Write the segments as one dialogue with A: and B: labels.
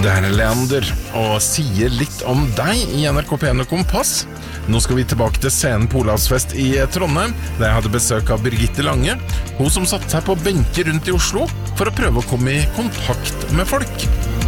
A: Det her Leander, og sier litt om deg i NRK P1 og Kompass. Nå skal vi tilbake til scenen på Olavsfest i Trondheim, der jeg hadde besøk av Birgitte Lange, hun som satte seg på benker rundt i Oslo for å prøve å komme i kontakt med folk.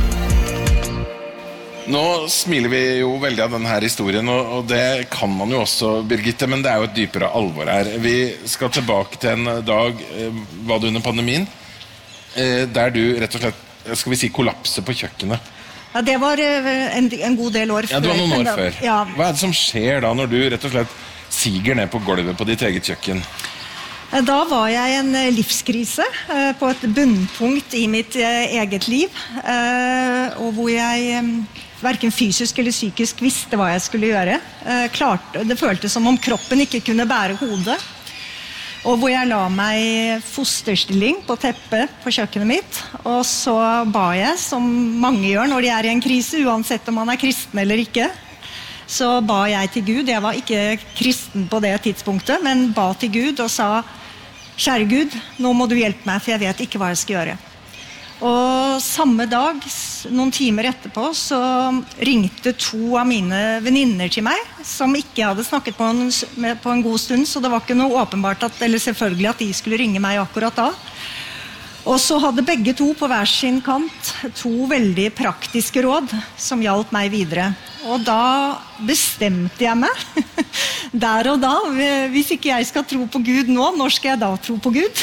A: Nå smiler vi jo veldig av denne historien, og det kan man jo også, Birgitte, men det er jo et dypere alvor her. Vi skal tilbake til en dag, var det under pandemien, der du rett og slett, skal vi si, kollapse på kjøkkenet.
B: Ja, det var en god del år før.
A: Ja, det var noen år før.
B: Ja.
A: Hva er det som skjer da når du rett og slett siger ned på gulvet på ditt eget kjøkken?
B: Da var jeg i en livskrise på et bunnpunkt i mitt eget liv, og hvor jeg hverken fysisk eller psykisk visste hva jeg skulle gjøre. Det føltes som om kroppen ikke kunne bære hodet. Og hvor jeg la meg i fosterstilling på teppet på kjøkkenet mitt, og så ba jeg, som mange gjør når de er i en krise, uansett om man er kristen eller ikke, så ba jeg til Gud. Jeg var ikke kristen på det tidspunktet, men ba til Gud og sa, kjære Gud, nå må du hjelpe meg, for jeg vet ikke hva jeg skal gjøre. Og samme dag, noen timer etterpå, så ringte 2 av mine venninner til meg, som ikke hadde snakket på en god stund, så det var ikke noe åpenbart eller selvfølgelig at de skulle ringe meg akkurat da. Og så hadde begge 2 på hver sin kant 2 veldig praktiske råd som hjalp meg videre. Og da bestemte jeg meg, der og da, hvis ikke jeg skal tro på Gud nå, når skal jeg da tro på Gud?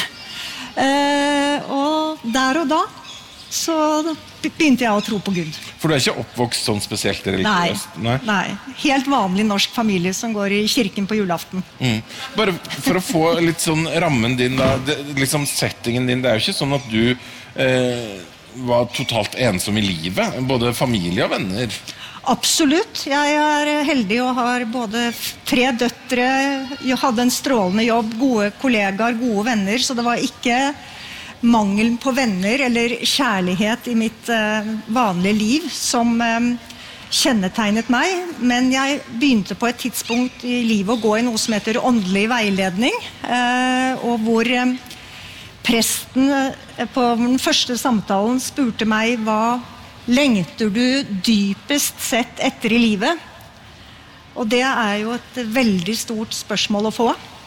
B: Og der og da, så begynte jeg å tro på Gud.
A: For du er ikke oppvokst sånn spesielt religiøst?
B: Nei. Helt vanlig norsk familie som går i kirken på julaften.
A: Bare for å få litt sånn rammen din da, liksom settingen din, det er jo ikke sånn at du var totalt ensom i livet, både familie og venner.
B: Absolutt. Jeg er heldig og har både 3 døtre, jeg hadde en strålende jobb, gode kollegaer, gode venner, så det var ikke mangel på venner eller kjærlighet i mitt vanlige liv som kjennetegnet meg, men jeg begynte på et tidspunkt i livet å gå i noe som heter åndelig veiledning, og hvor presten på den første samtalen spurte meg, hva lengter du dypest sett etter i livet? Og det er jo et veldig stort spørsmål å få.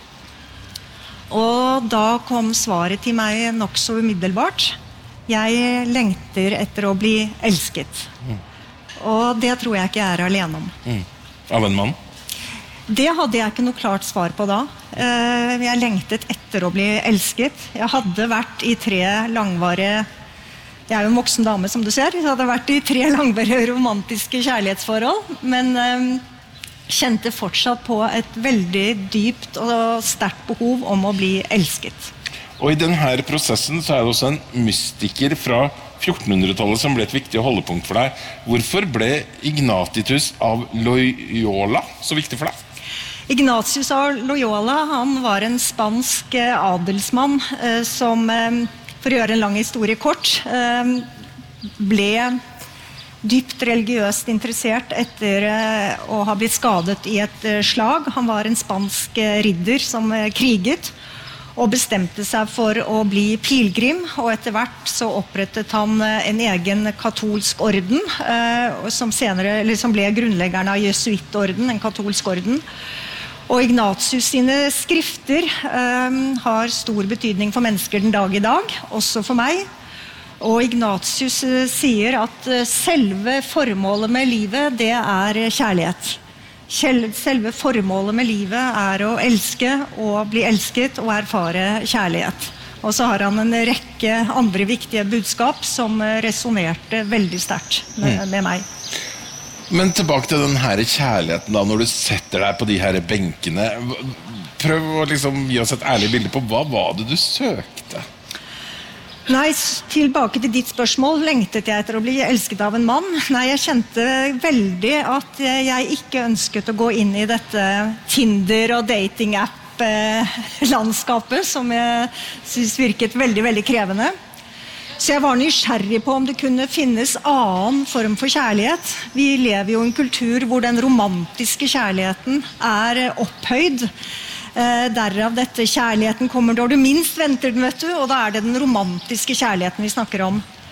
B: Og da kom svaret til meg nok så umiddelbart. Jeg lengter etter å bli elsket. Og det tror jeg ikke jeg er alene om.
A: Av en mann?
B: Det hadde jeg ikke noe klart svar på da. Jeg lengtet etter å bli elsket. Jeg hadde vært i 3 langvarige, jeg er jo en voksen dame som du ser, jeg hadde vært i 3 langvarige romantiske kjærlighetsforhold, men kjente fortsatt på et veldig dypt og sterkt behov om å bli elsket.
A: Og i denne prosessen så er det også en mystiker fra 1400-tallet som ble et viktig holdepunkt for deg. Hvorfor ble Ignatius av Loyola så viktig for deg?
B: Ignatius av Loyola, han var en spansk adelsmann som, for å gjøre en lang historie kort, ble dypt religiøst interessert etter å ha blitt skadet i et slag. Han var en spansk ridder som kriget og bestemte seg for å bli pilgrim, og etter hvert så opprettet han en egen katolsk orden, som ble grunnleggeren av jesuittorden, en katolsk orden. Og Ignatius sine skrifter har stor betydning for mennesker den dag i dag, også for meg. Og Ignatius sier at selve formålet med livet, det er kjærlighet. Selve formålet med livet er å elske og bli elsket og erfare kjærlighet. Og så har han en rekke andre viktige budskap som resonerte veldig sterkt med meg.
A: Men tilbake til den her kjærligheten da, når du setter deg på de her benkene. Prøv å liksom gi oss et ærlig bilde på hva var det du søkte?
B: Nei, tilbake til ditt spørsmål. Lengtet jeg etter å bli elsket av en mann? Nei, jeg kjente veldig at jeg ikke ønsket å gå inn i dette Tinder- og dating-app-landskapet, som jeg synes virket veldig, veldig krevende. Så jeg var nysgjerrig på om det kunne finnes annen form for kjærlighet. Vi lever jo i en kultur hvor den romantiske kjærligheten er opphøyd. Derav dette kjærligheten kommer når du minst venter den, vet du, og da er det den romantiske kjærligheten vi snakker om.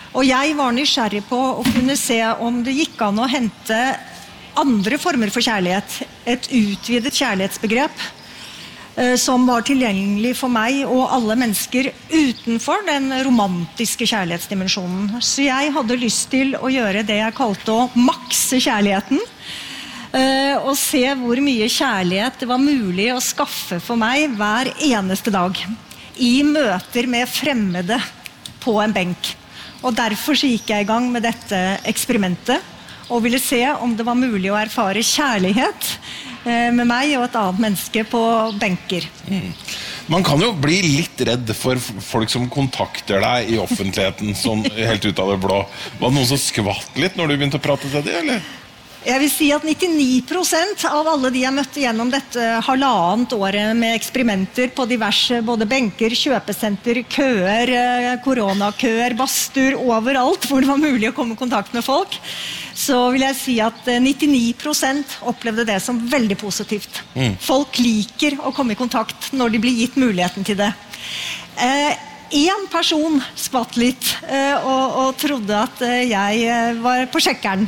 B: Og jeg var nysgjerrig på å kunne se om det gikk an å hente andre former for kjærlighet, et utvidet kjærlighetsbegrep, som var tilgjengelig for meg og alle mennesker utenfor den romantiske kjærlighetsdimensjonen. Så jeg hadde lyst til å gjøre det jeg kalte å makse kjærligheten, og se hvor mye kjærlighet det var mulig å skaffe for meg hver eneste dag, i møter med fremmede på en benk. Og derfor så gikk jeg i gang med dette eksperimentet, og ville se om det var mulig å erfare kjærlighet med meg og et annet menneske på benker.
A: Man kan jo bli litt redd for folk som kontakter deg i offentligheten, sånn helt ut av det blå. Var det noen som skvatt litt når du begynte å prate til dem, eller?
B: Jeg vil si at 99% av alle de jeg møtte gjennom dette halvannet året med eksperimenter på diverse både benker, kjøpesenter, køer, koronakøer, bastuer, overalt hvor det var mulig å komme i kontakt med folk, så vil jeg si at 99% opplevde det som veldig positivt. Folk liker å komme i kontakt når de blir gitt muligheten til det. En person skvatt litt og trodde at jeg var på sjekkeren.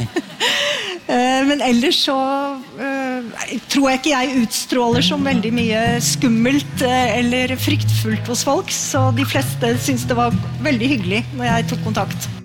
B: Men ellers så tror jeg ikke jeg utstråler som veldig mye skummelt eller fryktfullt hos folk, så de fleste synes det var veldig hyggelig når jeg tok kontakt.